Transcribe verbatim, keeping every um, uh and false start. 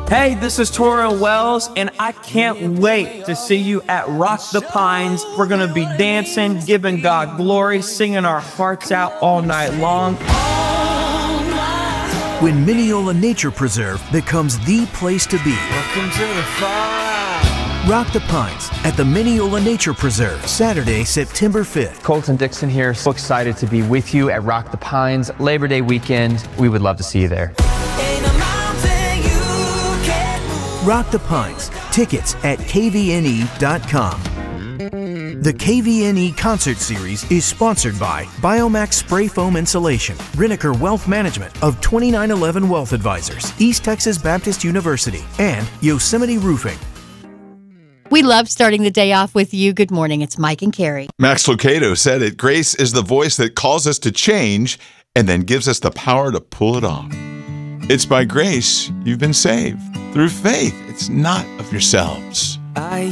Hey, this is Torrin Wells, and I can't wait to see you at Rock the Pines. We're going to be dancing, giving God glory, singing our hearts out all night long. When Mineola Nature Preserve becomes the place to be. Welcome to the fire. Rock the Pines at the Mineola Nature Preserve, Saturday, September fifth. Colton Dixon here, so excited to be with you at Rock the Pines, Labor Day weekend. We would love to see you there. Rock the Pines. Tickets at K V N E dot com. The K V N E Concert Series is sponsored by Biomax Spray Foam Insulation, Reniker Wealth Management of twenty-nine eleven Wealth Advisors, East Texas Baptist University, and Yosemite Roofing. We love starting the day off with you. Good morning. It's Mike and Carrie. Max Lucado said it. Grace is the voice that calls us to change and then gives us the power to pull it off. It's by grace you've been saved through faith. It's not of yourselves. I